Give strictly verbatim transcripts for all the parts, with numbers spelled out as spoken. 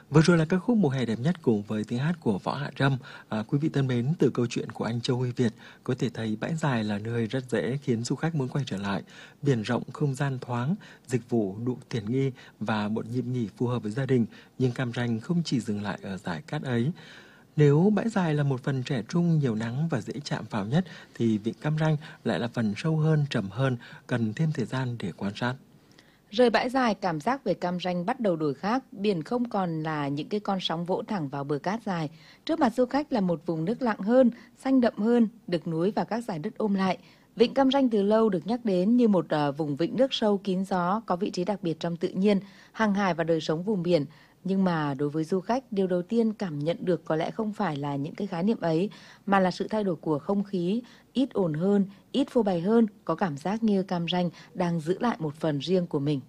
Vừa rồi là ca khúc Mùa hè đẹp nhất cùng với tiếng hát của Võ Hạ Trâm. À, quý vị thân mến, từ câu chuyện của anh Châu Huy Việt có thể thấy bãi dài là nơi rất dễ khiến du khách muốn quay trở lại. Biển rộng, không gian thoáng, dịch vụ đủ tiện nghi và một nhịp nghỉ phù hợp với gia đình. Nhưng Cam Ranh không chỉ dừng lại ở dải cát ấy. Nếu bãi dài là một phần trẻ trung, nhiều nắng và dễ chạm vào nhất, thì Vịnh Cam Ranh lại là phần sâu hơn, trầm hơn, cần thêm thời gian để quan sát. Rời bãi dài, cảm giác về Cam Ranh bắt đầu đổi khác. Biển không còn là những cái con sóng vỗ thẳng vào bờ cát dài. Trước mặt du khách là một vùng nước lặng hơn, xanh đậm hơn, được núi và các dải đất ôm lại. Vịnh Cam Ranh từ lâu được nhắc đến như một uh, vùng vịnh nước sâu kín gió, có vị trí đặc biệt trong tự nhiên, hàng hải và đời sống vùng biển. Nhưng mà đối với du khách, điều đầu tiên cảm nhận được có lẽ không phải là những cái khái niệm ấy, mà là sự thay đổi của không khí, ít ồn hơn, ít phô bày hơn, có cảm giác như Cam Ranh đang giữ lại một phần riêng của mình.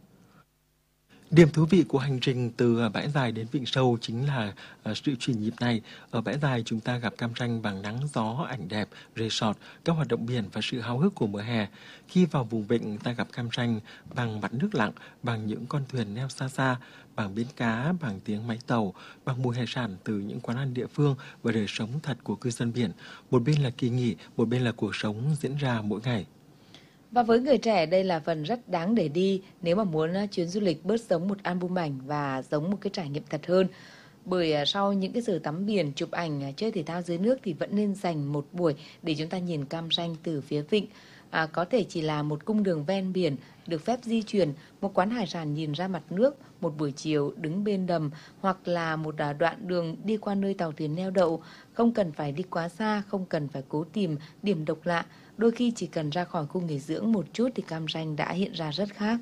Điểm thú vị của hành trình từ bãi dài đến Vịnh Sâu chính là uh, sự chuyển nhịp này. Ở bãi dài chúng ta gặp Cam Ranh bằng nắng gió, ảnh đẹp, resort, các hoạt động biển và sự háo hức của mùa hè. Khi vào vùng vịnh ta gặp Cam Ranh bằng mặt nước lặng, bằng những con thuyền neo xa xa, bằng bến cá, bằng tiếng máy tàu, bằng mùi hải sản từ những quán ăn địa phương và đời sống thật của cư dân biển. Một bên là kỳ nghỉ, một bên là cuộc sống diễn ra mỗi ngày. Và với người trẻ, đây là phần rất đáng để đi nếu mà muốn chuyến du lịch bớt giống một album ảnh và giống một cái trải nghiệm thật hơn. Bởi sau những cái giờ tắm biển, chụp ảnh, chơi thể thao dưới nước thì vẫn nên dành một buổi để chúng ta nhìn Cam Ranh từ phía vịnh. À, có thể chỉ là một cung đường ven biển, được phép di chuyển, một quán hải sản nhìn ra mặt nước, một buổi chiều đứng bên đầm, hoặc là một đoạn đường đi qua nơi tàu thuyền neo đậu. Không cần phải đi quá xa, không cần phải cố tìm điểm độc lạ. Đôi khi chỉ cần ra khỏi khu nghỉ dưỡng một chút thì Cam Ranh đã hiện ra rất khác.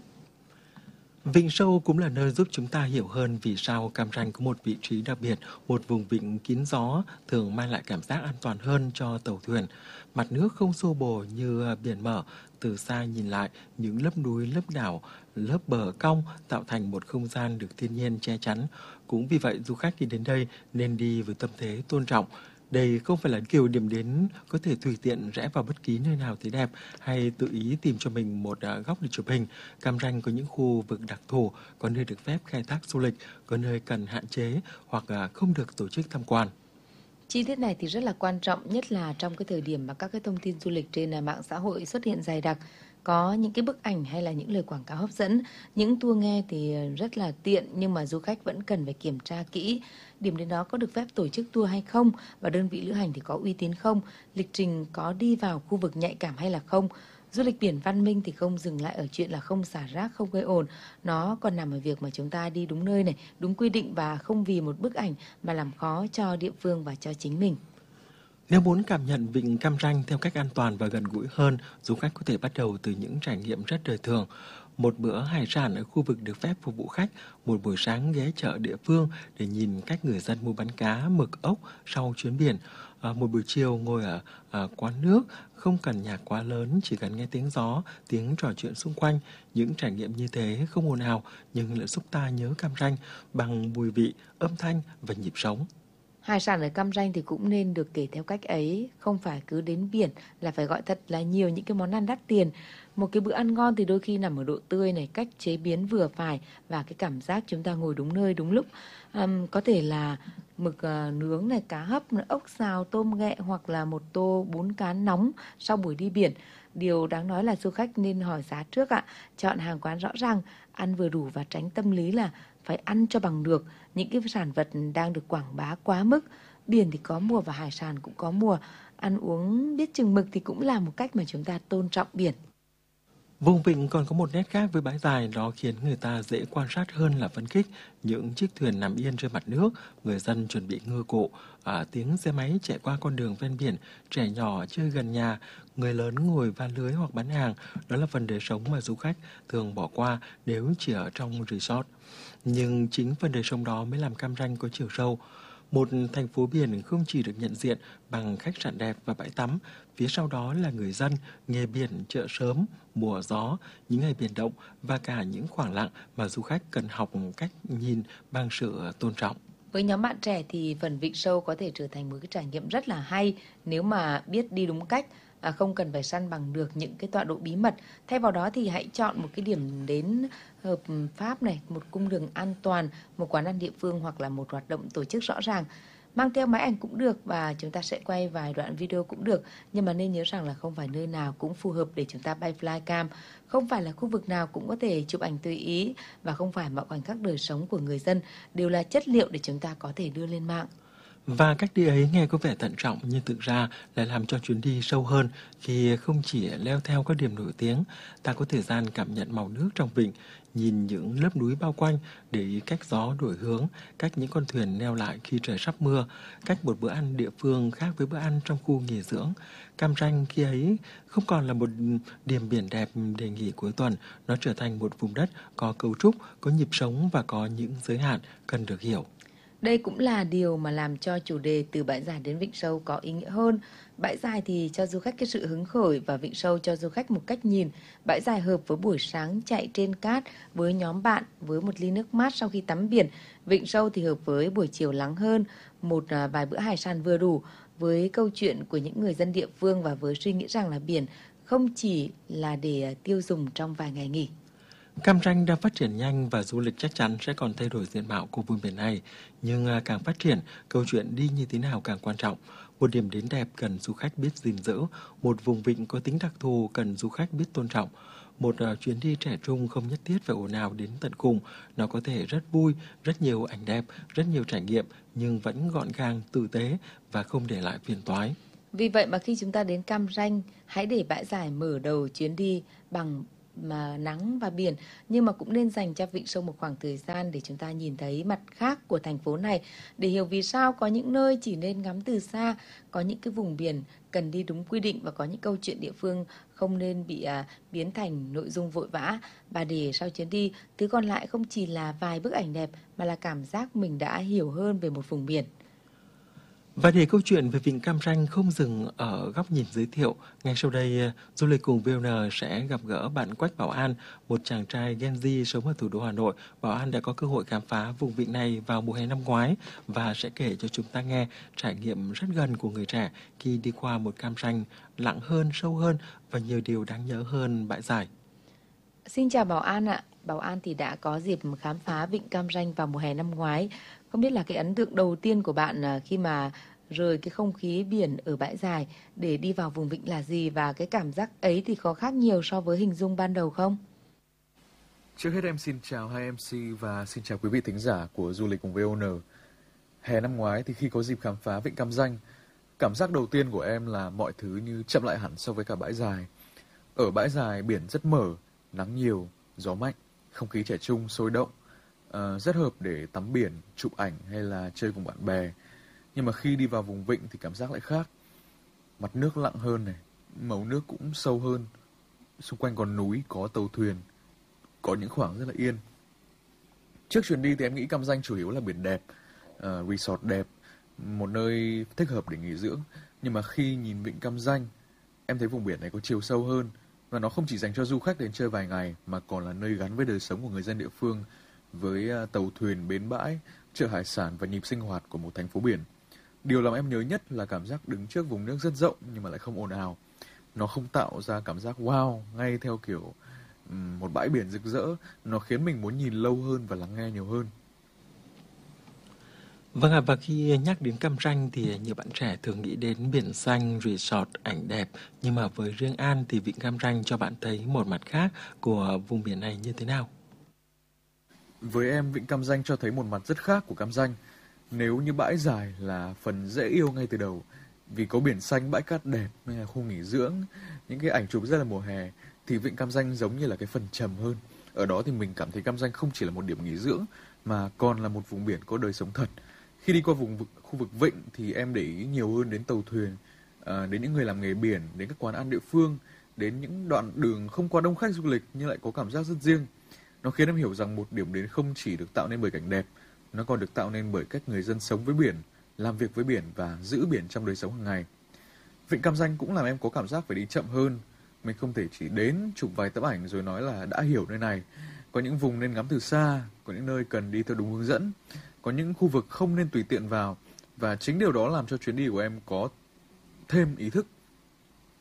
Vịnh Sâu cũng là nơi giúp chúng ta hiểu hơn vì sao Cam Ranh có một vị trí đặc biệt, một vùng vịnh kín gió thường mang lại cảm giác an toàn hơn cho tàu thuyền. Mặt nước không xô bồ như biển mở, từ xa nhìn lại những lớp núi, lớp đảo, lớp bờ cong tạo thành một không gian được thiên nhiên che chắn. Cũng vì vậy du khách khi đến đây nên đi với tâm thế tôn trọng. Đây không phải là kiểu điểm đến có thể tùy tiện rẽ vào bất kỳ nơi nào thấy đẹp hay tự ý tìm cho mình một góc để chụp hình. Cam Ranh có những khu vực đặc thù, có nơi được phép khai thác du lịch, có nơi cần hạn chế hoặc không được tổ chức tham quan. Chi tiết này thì rất là quan trọng, nhất là trong cái thời điểm mà các cái thông tin du lịch trên mạng xã hội xuất hiện dày đặc. Có những cái bức ảnh hay là những lời quảng cáo hấp dẫn, những tour nghe thì rất là tiện, nhưng mà du khách vẫn cần phải kiểm tra kỹ điểm đến đó có được phép tổ chức tour hay không, và đơn vị lữ hành thì có uy tín không, lịch trình có đi vào khu vực nhạy cảm hay là không. Du lịch biển văn minh thì không dừng lại ở chuyện là không xả rác, không gây ồn. Nó còn nằm ở việc mà chúng ta đi đúng nơi này, đúng quy định và không vì một bức ảnh mà làm khó cho địa phương và cho chính mình. Nếu muốn cảm nhận vịnh Cam Ranh theo cách an toàn và gần gũi hơn, du khách có thể bắt đầu từ những trải nghiệm rất đời thường. Một bữa hải sản ở khu vực được phép phục vụ khách, một buổi sáng ghé chợ địa phương để nhìn cách người dân mua bán cá, mực, ốc sau chuyến biển. À, một buổi chiều ngồi ở à, quán nước, không cần nhạc quá lớn, chỉ cần nghe tiếng gió, tiếng trò chuyện xung quanh. Những trải nghiệm như thế không ồn ào nhưng lại giúp ta nhớ Cam Ranh bằng mùi vị, âm thanh và nhịp sống. Hải sản ở Cam Ranh thì cũng nên được kể theo cách ấy, không phải cứ đến biển là phải gọi thật là nhiều những cái món ăn đắt tiền. Một cái bữa ăn ngon thì đôi khi nằm ở độ tươi này, cách chế biến vừa phải và cái cảm giác chúng ta ngồi đúng nơi đúng lúc. Um, có thể là mực uh, nướng này, cá hấp, ốc xào, tôm nghệ hoặc là một tô bún cá nóng sau buổi đi biển. Điều đáng nói là du khách nên hỏi giá trước ạ, chọn hàng quán rõ ràng, ăn vừa đủ và tránh tâm lý là phải ăn cho bằng được những cái sản vật đang được quảng bá quá mức. Biển thì có mùa và hải sản cũng có mùa. Ăn uống biết chừng mực thì cũng là một cách mà chúng ta tôn trọng biển. Vùng vịnh còn có một nét khác với bãi dài, đó khiến người ta dễ quan sát hơn là phấn khích. Những chiếc thuyền nằm yên trên mặt nước, người dân chuẩn bị ngư cụ, à, tiếng xe máy chạy qua con đường ven biển, trẻ nhỏ chơi gần nhà, người lớn ngồi van lưới hoặc bán hàng. Đó là phần đời sống mà du khách thường bỏ qua nếu chỉ ở trong resort. Nhưng chính phần đời sống đó mới làm Cam Ranh có chiều sâu. Một thành phố biển không chỉ được nhận diện bằng khách sạn đẹp và bãi tắm, phía sau đó là người dân, nghề biển, chợ sớm, mùa gió, những ngày biển động và cả những khoảng lặng mà du khách cần học cách nhìn bằng sự tôn trọng. Với nhóm bạn trẻ thì phần Vịnh Sâu có thể trở thành một cái trải nghiệm rất là hay nếu mà biết đi đúng cách. à, không cần phải săn bằng được những cái tọa độ bí mật. Thay vào đó thì hãy chọn một cái điểm đến hợp pháp này, một cung đường an toàn, một quán ăn địa phương hoặc là một hoạt động tổ chức rõ ràng. Mang theo máy ảnh cũng được và chúng ta sẽ quay vài đoạn video cũng được. Nhưng mà nên nhớ rằng là không phải nơi nào cũng phù hợp để chúng ta bay flycam. Không phải là khu vực nào cũng có thể chụp ảnh tùy ý và không phải mọi khoảnh khắc đời sống của người dân đều là chất liệu để chúng ta có thể đưa lên mạng. Và cách đi ấy nghe có vẻ thận trọng nhưng thực ra lại làm cho chuyến đi sâu hơn khi không chỉ leo theo các điểm nổi tiếng, ta có thời gian cảm nhận màu nước trong vịnh, nhìn những lớp núi bao quanh, để ý cách gió đổi hướng, cách những con thuyền neo lại khi trời sắp mưa, cách một bữa ăn địa phương khác với bữa ăn trong khu nghỉ dưỡng. Cam Ranh khi ấy không còn là một điểm biển đẹp để nghỉ cuối tuần, nó trở thành một vùng đất có cấu trúc, có nhịp sống và có những giới hạn cần được hiểu. Đây cũng là điều mà làm cho chủ đề từ bãi dài đến vịnh sâu có ý nghĩa hơn. Bãi dài thì cho du khách cái sự hứng khởi và vịnh sâu cho du khách một cách nhìn. Bãi dài hợp với buổi sáng chạy trên cát với nhóm bạn với một ly nước mát sau khi tắm biển. Vịnh sâu thì hợp với buổi chiều lắng hơn, một vài bữa hải sản vừa đủ, với câu chuyện của những người dân địa phương và với suy nghĩ rằng là biển không chỉ là để tiêu dùng trong vài ngày nghỉ. Cam Ranh đang phát triển nhanh và du lịch chắc chắn sẽ còn thay đổi diện mạo của vùng biển này. Nhưng càng phát triển, câu chuyện đi như thế nào càng quan trọng. Một điểm đến đẹp cần du khách biết gìn giữ, một vùng vịnh có tính đặc thù cần du khách biết tôn trọng. Một uh, chuyến đi trẻ trung không nhất thiết phải ồn ào đến tận cùng. Nó có thể rất vui, rất nhiều ảnh đẹp, rất nhiều trải nghiệm, nhưng vẫn gọn gàng, tử tế và không để lại phiền toái. Vì vậy mà khi chúng ta đến Cam Ranh, hãy để bãi dài mở đầu chuyến đi bằng mà nắng và biển, nhưng mà cũng nên dành cho vịnh sâu một khoảng thời gian để chúng ta nhìn thấy mặt khác của thành phố này, để hiểu vì sao có những nơi chỉ nên ngắm từ xa, có những cái vùng biển cần đi đúng quy định và có những câu chuyện địa phương không nên bị à, biến thành nội dung vội vã. Và để sau chuyến đi, thứ còn lại không chỉ là vài bức ảnh đẹp mà là cảm giác mình đã hiểu hơn về một vùng biển. Và để câu chuyện về vịnh Cam Ranh không dừng ở góc nhìn giới thiệu, ngay sau đây du lịch cùng vê o en sẽ gặp gỡ bạn Quách Bảo An, một chàng trai Gen Z sống ở thủ đô Hà Nội. Bảo An đã có cơ hội khám phá vùng vịnh này vào mùa hè năm ngoái và sẽ kể cho chúng ta nghe trải nghiệm rất gần của người trẻ khi đi qua một Cam Ranh lặng hơn, sâu hơn và nhiều điều đáng nhớ hơn bãi dài. Xin chào Bảo An ạ. Bảo An thì đã có dịp khám phá vịnh Cam Ranh vào mùa hè năm ngoái. Không biết là cái ấn tượng đầu tiên của bạn khi mà rời cái không khí biển ở bãi dài để đi vào vùng vịnh là gì, và cái cảm giác ấy thì có khác nhiều so với hình dung ban đầu không? Trước hết em xin chào hai em xê và xin chào quý vị thính giả của Du lịch cùng vê o en. Hè năm ngoái thì khi có dịp khám phá vịnh Cam Ranh, cảm giác đầu tiên của em là mọi thứ như chậm lại hẳn so với cả bãi dài. Ở bãi dài biển rất mở, nắng nhiều, gió mạnh, không khí trẻ trung, sôi động, uh, rất hợp để tắm biển, chụp ảnh hay là chơi cùng bạn bè. Nhưng mà khi đi vào vùng vịnh thì cảm giác lại khác. Mặt nước lặng hơn này, màu nước cũng sâu hơn. Xung quanh còn núi, có tàu thuyền, có những khoảng rất là yên. Trước chuyến đi thì em nghĩ Cam Ranh chủ yếu là biển đẹp, uh, resort đẹp, một nơi thích hợp để nghỉ dưỡng. Nhưng mà khi nhìn vịnh Cam Ranh, em thấy vùng biển này có chiều sâu hơn. Và nó không chỉ dành cho du khách đến chơi vài ngày, mà còn là nơi gắn với đời sống của người dân địa phương, với uh, tàu thuyền, bến bãi, chợ hải sản và nhịp sinh hoạt của một thành phố biển. Điều làm em nhớ nhất là cảm giác đứng trước vùng nước rất rộng nhưng mà lại không ồn ào. Nó không tạo ra cảm giác wow ngay theo kiểu um, một bãi biển rực rỡ. Nó khiến mình muốn nhìn lâu hơn và lắng nghe nhiều hơn. Vâng ạ, và khi nhắc đến Cam Ranh thì nhiều bạn trẻ thường nghĩ đến biển xanh, resort, ảnh đẹp. Nhưng mà với riêng An thì vịnh Cam Ranh cho bạn thấy một mặt khác của vùng biển này như thế nào? Với em, vịnh Cam Ranh cho thấy một mặt rất khác của Cam Ranh. Nếu như bãi dài là phần dễ yêu ngay từ đầu, vì có biển xanh, bãi cát đẹp, hay là khu nghỉ dưỡng, những cái ảnh chụp rất là mùa hè, thì vịnh Cam Ranh giống như là cái phần trầm hơn. Ở đó thì mình cảm thấy Cam Ranh không chỉ là một điểm nghỉ dưỡng, mà còn là một vùng biển có đời sống thật. Khi đi qua vùng vực, khu vực vịnh thì em để ý nhiều hơn đến tàu thuyền, à, đến những người làm nghề biển, đến các quán ăn địa phương, đến những đoạn đường không quá đông khách du lịch nhưng lại có cảm giác rất riêng. Nó khiến em hiểu rằng một điểm đến không chỉ được tạo nên bởi cảnh đẹp, nó còn được tạo nên bởi cách người dân sống với biển, làm việc với biển và giữ biển trong đời sống hàng ngày. Vịnh Cam Ranh cũng làm em có cảm giác phải đi chậm hơn. Mình không thể chỉ đến chụp vài tấm ảnh rồi nói là đã hiểu nơi này. Có những vùng nên ngắm từ xa, có những nơi cần đi theo đúng hướng dẫn, có những khu vực không nên tùy tiện vào. Và chính điều đó làm cho chuyến đi của em có thêm ý thức.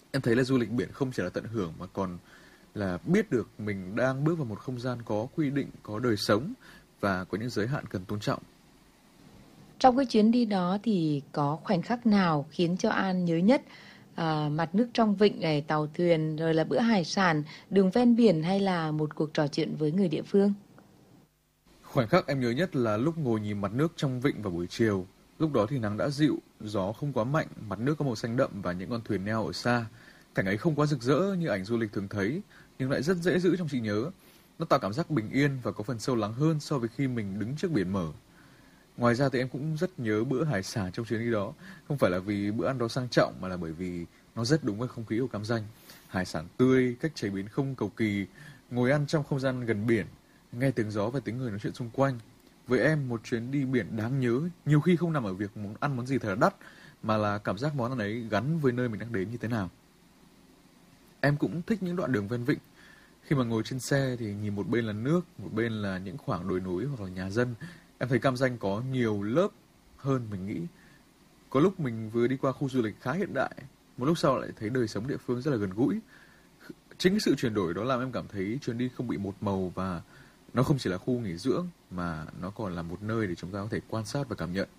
Em thấy là du lịch biển không chỉ là tận hưởng mà còn là biết được mình đang bước vào một không gian có quy định, có đời sống và có những giới hạn cần tôn trọng. Trong cái chuyến đi đó thì có khoảnh khắc nào khiến cho An nhớ nhất? À, mặt nước trong vịnh này, tàu thuyền, rồi là bữa hải sản, đường ven biển hay là một cuộc trò chuyện với người địa phương? Khoảnh khắc em nhớ nhất là lúc ngồi nhìn mặt nước trong vịnh vào buổi chiều. Lúc đó thì nắng đã dịu, gió không quá mạnh, mặt nước có màu xanh đậm và những con thuyền neo ở xa. Cảnh ấy không quá rực rỡ như ảnh du lịch thường thấy, nhưng lại rất dễ giữ trong trí nhớ. Nó tạo cảm giác bình yên và có phần sâu lắng hơn so với khi mình đứng trước biển mở. Ngoài ra thì em cũng rất nhớ bữa hải sản trong chuyến đi đó. Không phải là vì bữa ăn đó sang trọng mà là bởi vì nó rất đúng với không khí của Cam Ranh. Hải sản tươi, cách chế biến không cầu kỳ, ngồi ăn trong không gian gần biển, nghe tiếng gió và tiếng người nói chuyện xung quanh. Với em, một chuyến đi biển đáng nhớ nhiều khi không nằm ở việc muốn ăn món gì thật là đắt, mà là cảm giác món ăn ấy gắn với nơi mình đang đến như thế nào. Em cũng thích những đoạn đường ven vịnh. Khi mà ngồi trên xe thì nhìn một bên là nước, một bên là những khoảng đồi núi hoặc là nhà dân. Em thấy Cam Ranh có nhiều lớp hơn mình nghĩ. Có lúc mình vừa đi qua khu du lịch khá hiện đại, một lúc sau lại thấy đời sống địa phương rất là gần gũi. Chính cái sự chuyển đổi đó làm em cảm thấy chuyến đi không bị một màu và nó không chỉ là khu nghỉ dưỡng mà nó còn là một nơi để chúng ta có thể quan sát và cảm nhận.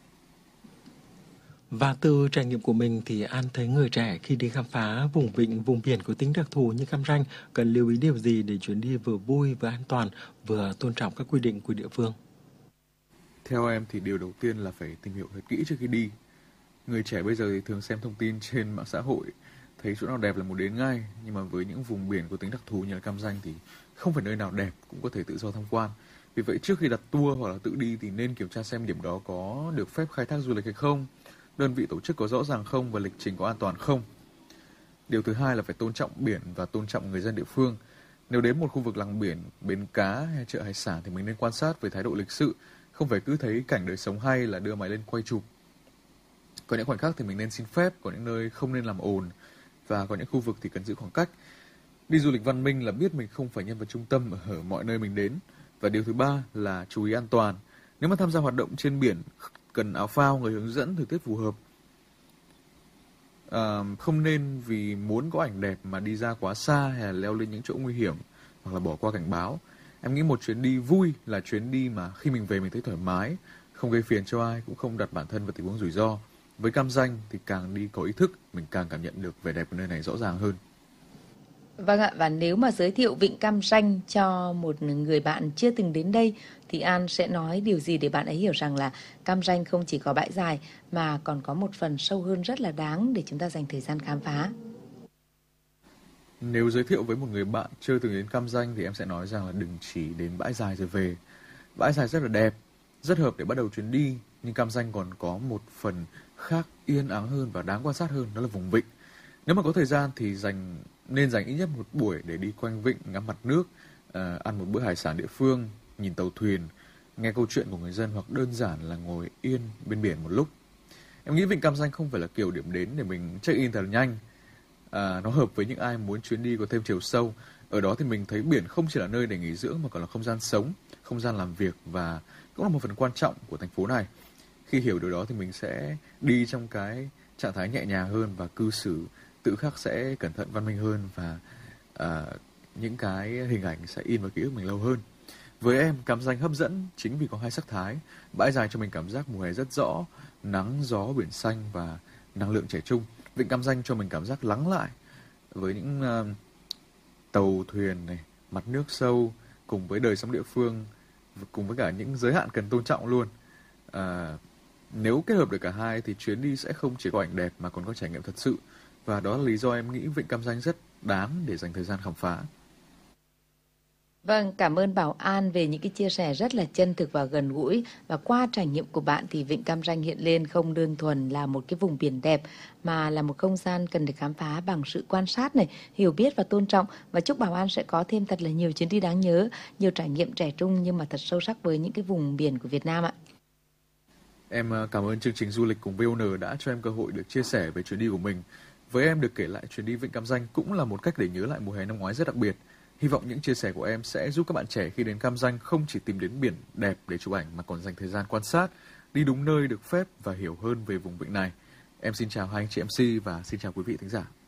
Và từ trải nghiệm của mình thì An thấy người trẻ khi đi khám phá vùng vịnh, vùng biển có tính đặc thù như Cam Ranh cần lưu ý điều gì để chuyến đi vừa vui, vừa an toàn, vừa tôn trọng các quy định của địa phương? Theo em thì điều đầu tiên là phải tìm hiểu thật kỹ trước khi đi. Người trẻ bây giờ thì thường xem thông tin trên mạng xã hội, thấy chỗ nào đẹp là muốn đến ngay, nhưng mà với những vùng biển có tính đặc thù như là Cam Ranh thì không phải nơi nào đẹp cũng có thể tự do tham quan. Vì vậy trước khi đặt tour hoặc là tự đi thì nên kiểm tra xem điểm đó có được phép khai thác du lịch hay không, đơn vị tổ chức có rõ ràng không và lịch trình có an toàn không. Điều thứ hai là phải tôn trọng biển và tôn trọng người dân địa phương. Nếu đến một khu vực làng biển, bến cá hay chợ hải sản thì mình nên quan sát với thái độ lịch sự, không phải cứ thấy cảnh đời sống hay là đưa máy lên quay chụp. Có những khoảnh khắc thì mình nên xin phép, có những nơi không nên làm ồn và có những khu vực thì cần giữ khoảng cách. Đi du lịch văn minh là biết mình không phải nhân vật trung tâm ở mọi nơi mình đến. Và điều thứ ba là chú ý an toàn. Nếu mà tham gia hoạt động trên biển, cần áo phao, người hướng dẫn, thời tiết phù hợp. À, không nên vì muốn có ảnh đẹp mà đi ra quá xa hay là leo lên những chỗ nguy hiểm hoặc là bỏ qua cảnh báo. Em nghĩ một chuyến đi vui là chuyến đi mà khi mình về mình thấy thoải mái, không gây phiền cho ai, cũng không đặt bản thân vào tình huống rủi ro. Với Cam Ranh thì càng đi có ý thức, mình càng cảm nhận được vẻ đẹp của nơi này rõ ràng hơn. Vâng ạ, và nếu mà giới thiệu Vịnh Cam Ranh cho một người bạn chưa từng đến đây thì An sẽ nói điều gì để bạn ấy hiểu rằng là Cam Ranh không chỉ có bãi dài mà còn có một phần sâu hơn rất là đáng để chúng ta dành thời gian khám phá. Nếu giới thiệu với một người bạn chưa từng đến Cam Ranh thì em sẽ nói rằng là đừng chỉ đến bãi dài rồi về. Bãi dài rất là đẹp, rất hợp để bắt đầu chuyến đi, nhưng Cam Ranh còn có một phần khác yên ắng hơn và đáng quan sát hơn, đó là vùng vịnh. Nếu mà có thời gian thì dành nên dành ít nhất một buổi để đi quanh vịnh, ngắm mặt nước, uh, ăn một bữa hải sản địa phương, nhìn tàu thuyền, nghe câu chuyện của người dân hoặc đơn giản là ngồi yên bên biển một lúc. Em nghĩ Vịnh Cam Ranh không phải là kiểu điểm đến để mình check in thật là nhanh. À, nó hợp với những ai muốn chuyến đi có thêm chiều sâu. Ở đó thì mình thấy biển không chỉ là nơi để nghỉ dưỡng mà còn là không gian sống, không gian làm việc và cũng là một phần quan trọng của thành phố này. Khi hiểu điều đó thì mình sẽ đi trong cái trạng thái nhẹ nhàng hơn và cư xử tự khắc sẽ cẩn thận, văn minh hơn và à, những cái hình ảnh sẽ in vào ký ức mình lâu hơn. Với em, Cam Ranh hấp dẫn chính vì có hai sắc thái. Bãi dài cho mình cảm giác mùa hè rất rõ, nắng, gió, biển xanh và năng lượng trẻ trung. Vịnh Cam Ranh cho mình cảm giác lắng lại với những uh, tàu thuyền này, mặt nước sâu cùng với đời sống địa phương, cùng với cả những giới hạn cần tôn trọng luôn. Uh, nếu kết hợp được cả hai thì chuyến đi sẽ không chỉ có ảnh đẹp mà còn có trải nghiệm thật sự. Và đó là lý do em nghĩ Vịnh Cam Ranh rất đáng để dành thời gian khám phá. Vâng, cảm ơn Bảo An về những cái chia sẻ rất là chân thực và gần gũi. Và qua trải nghiệm của bạn thì Vịnh Cam Ranh hiện lên không đơn thuần là một cái vùng biển đẹp mà là một không gian cần được khám phá bằng sự quan sát này, hiểu biết và tôn trọng. Và chúc Bảo An sẽ có thêm thật là nhiều chuyến đi đáng nhớ, nhiều trải nghiệm trẻ trung nhưng mà thật sâu sắc với những cái vùng biển của Việt Nam ạ. Em cảm ơn chương trình Du lịch cùng vê o en đã cho em cơ hội được chia sẻ về chuyến đi của mình. Với em, được kể lại chuyến đi Vịnh Cam Ranh cũng là một cách để nhớ lại mùa hè năm ngoái rất đặc biệt. Hy vọng những chia sẻ của em sẽ giúp các bạn trẻ khi đến Cam Ranh không chỉ tìm đến biển đẹp để chụp ảnh mà còn dành thời gian quan sát, đi đúng nơi được phép và hiểu hơn về vùng vịnh này. Em xin chào hai anh chị em xê và xin chào quý vị thính giả.